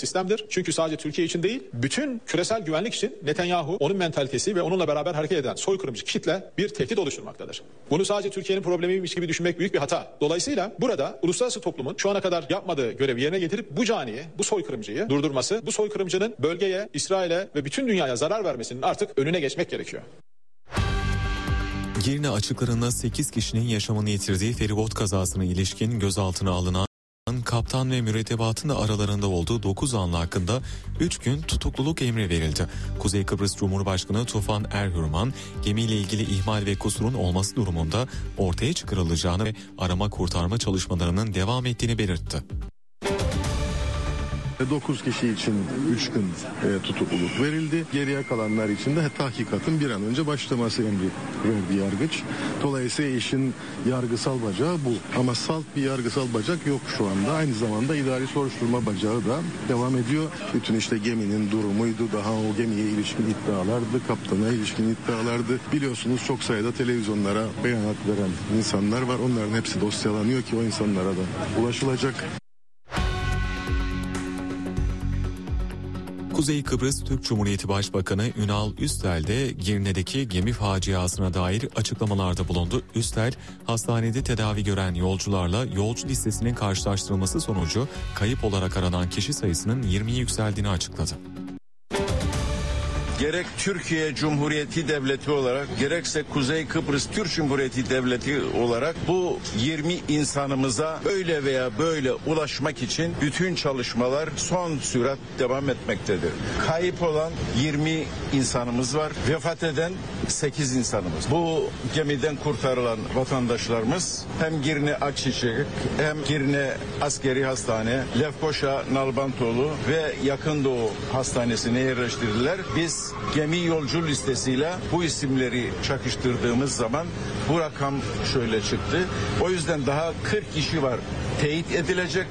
sistemdir. Çünkü sadece Türkiye için değil, bütün küresel güvenlik için Netanyahu, onun mentalitesi ve onunla beraber hareket eden soykırımcı kitle bir tehdit oluşturmaktadır. Bunu sadece Türkiye'nin problemiymiş gibi düşünmek büyük bir hata. Dolayısıyla burada uluslararası toplumun şu ana kadar yapmadığı görevi yerine getirip bu caniyi, bu soykırımcıyı durdurması, bu soykırımcının bölgeye, İsrail'e ve bütün dünyaya zarar vermesinin artık önüne geçmek gerekiyor. Girne açıklarında 8 kişinin yaşamını yitirdiği feribot kazasına ilişkin gözaltına alınan kaptan ve mürettebatın da aralarında olduğu 9 zanlı hakkında 3 gün tutukluluk emri verildi. Kuzey Kıbrıs Cumhurbaşkanı Tufan Erhürman, gemiyle ilgili ihmal ve kusurun olması durumunda ortaya çıkarılacağını ve arama kurtarma çalışmalarının devam ettiğini belirtti. 9 kişi için 3 gün tutukluluk verildi. Geriye kalanlar için de tahkikatın bir an önce başlaması emri verdi yargıç. Dolayısıyla işin yargısal bacağı bu. Ama salt bir yargısal bacak yok şu anda. Aynı zamanda idari soruşturma bacağı da devam ediyor. Bütün işte geminin durumuydu, daha o gemiye ilişkin iddialardı, kaptana ilişkin iddialardı. Biliyorsunuz çok sayıda televizyonlara beyanat veren insanlar var. Onların hepsi dosyalanıyor ki o insanlara da ulaşılacak. Kuzey Kıbrıs Türk Cumhuriyeti Başbakanı Ünal Üstel de Girne'deki gemi faciasına dair açıklamalarda bulundu. Üstel, hastanede tedavi gören yolcularla yolcu listesinin karşılaştırılması sonucu kayıp olarak aranan kişi sayısının 20'ye yükseldiğini açıkladı. Gerek Türkiye Cumhuriyeti Devleti olarak gerekse Kuzey Kıbrıs Türk Cumhuriyeti Devleti olarak bu 20 insanımıza öyle veya böyle ulaşmak için bütün çalışmalar son sürat devam etmektedir. Kayıp olan 20 insanımız var. Vefat eden 8 insanımız. Bu gemiden kurtarılan vatandaşlarımız hem Girne Akçiçek hem Girne Askeri Hastane, Lefkoşa Nalbantoğlu ve Yakın Doğu Hastanesi'ne yerleştirdiler. Biz gemi yolcu listesiyle bu isimleri çakıştırdığımız zaman bu rakam şöyle çıktı. O yüzden daha 40 kişi var teyit edilecek.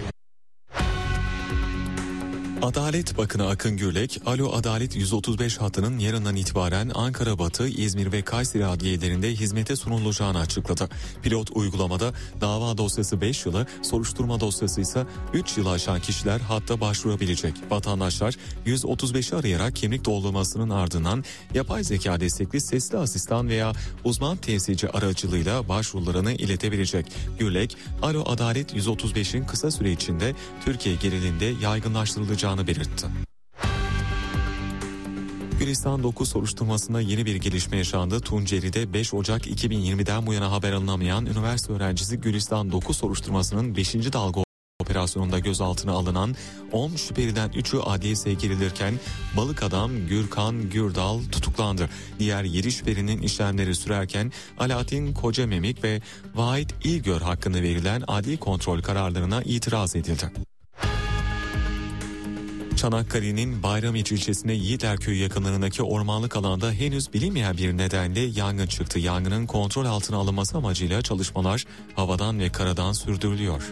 Adalet Bakanı Akın Gürlek, Alo Adalet 135 hattının yarından itibaren Ankara Batı, İzmir ve Kayseri adliyelerinde hizmete sunulacağını açıkladı. Pilot uygulamada dava dosyası 5 yıla, soruşturma dosyası ise 3 yılı aşan kişiler hatta başvurabilecek. Vatandaşlar 135'i arayarak kimlik doldurmasının ardından yapay zeka destekli sesli asistan veya uzman temsilci aracılığıyla başvurularını iletebilecek. Gürlek, Alo Adalet 135'in kısa süre içinde Türkiye genelinde yaygınlaştırılacağını belirtti. Gülistan 9 soruşturmasında yeni bir gelişme yaşandı. Tunceli'de 5 Ocak 2020'den bu yana haber alınamayan üniversite öğrencisi Gülistan 9 soruşturmasının 5. dalga operasyonunda gözaltına alınan 10 şüpheliden 3'ü adliyeye sevk edilirken balık adam Gürkan Gürdal tutuklandı. Diğer 7 şüphelinin işlemleri sürerken Alaaddin Kocamemik ve Vahit İlgör hakkında verilen adli kontrol kararlarına itiraz edildi. Çanakkale'nin Bayramiçi ilçesinde Yiğitler Köyü yakınlarındaki ormanlık alanda henüz bilinmeyen bir nedenle yangın çıktı. Yangının kontrol altına alınması amacıyla çalışmalar havadan ve karadan sürdürülüyor.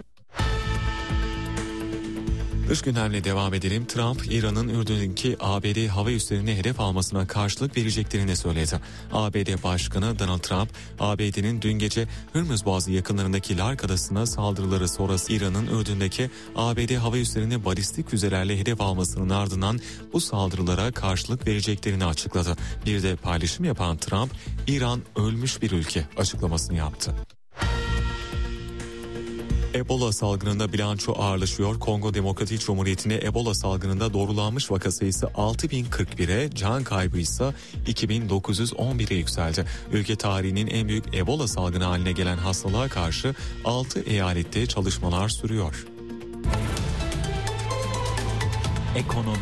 Dış gündemle devam edelim. Trump, İran'ın Ürdün'deki ABD hava üslerini hedef almasına karşılık vereceklerini söyledi. ABD Başkanı Donald Trump, ABD'nin dün gece Hürmüz Boğazı yakınlarındaki Lark Adası'na saldırıları sonrası İran'ın Ürdün'deki ABD hava üslerini balistik füzelerle hedef almasının ardından bu saldırılara karşılık vereceklerini açıkladı. Bir de paylaşım yapan Trump, İran ölmüş bir ülke açıklamasını yaptı. Ebola salgınında bilanço ağırlaşıyor. Kongo Demokratik Cumhuriyeti'ne Ebola salgınında doğrulanmış vaka sayısı 6041'e, can kaybı ise 2911'e yükseldi. Ülke tarihinin en büyük Ebola salgını haline gelen hastalığa karşı 6 eyalette çalışmalar sürüyor. Ekonomi.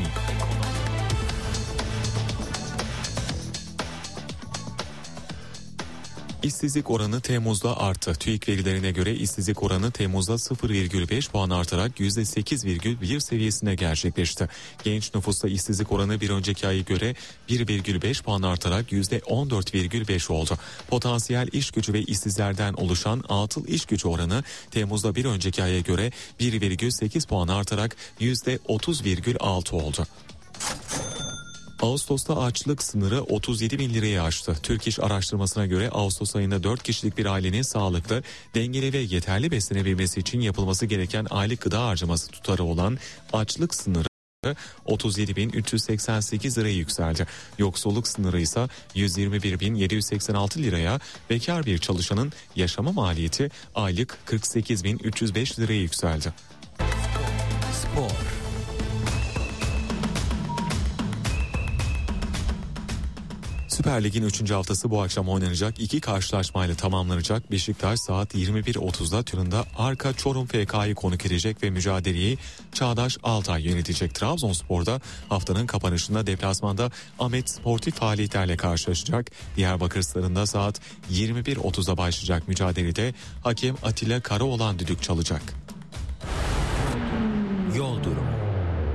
İşsizlik oranı Temmuz'da arttı. TÜİK verilerine göre işsizlik oranı Temmuz'da 0,5 puan artarak %8,1 seviyesine gerçekleşti. Genç nüfusta işsizlik oranı bir önceki aya göre 1,5 puan artarak %14,5 oldu. Potansiyel iş gücü ve işsizlerden oluşan atıl iş gücü oranı Temmuz'da bir önceki aya göre 1,8 puan artarak %30,6 oldu. Ağustos'ta açlık sınırı 37 bin lirayı aştı. Türk İş araştırmasına göre Ağustos ayında 4 kişilik bir ailenin sağlıklı, dengeli ve yeterli beslenebilmesi için yapılması gereken aylık gıda harcaması tutarı olan açlık sınırı 37.388 liraya yükseldi. Yoksulluk sınırı ise 121.786 liraya, bekar bir çalışanın yaşama maliyeti aylık 48.305 liraya yükseldi. Spor. Süper Lig'in 3. haftası bu akşam oynanacak. 2 karşılaşmayla tamamlanacak. Beşiktaş saat 21.30'da Tünün'de Arka Çorum FK'yı konuk edecek ve mücadeleyi Çağdaş Altay yönetecek. Trabzonspor'da haftanın kapanışında deplasmanda Ahmet sportif faaliyetlerle karşılaşacak. Diyarbakır saat 21.30'da başlayacak mücadelede hakem Atilla Karaoğlan düdük çalacak. Yol durumu.